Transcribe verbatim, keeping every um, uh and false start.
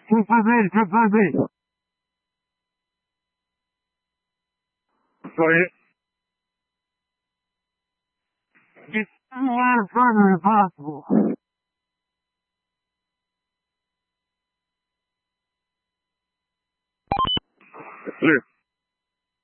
Triple B, Triple B. Sorry. It's more fun than possible. Clear.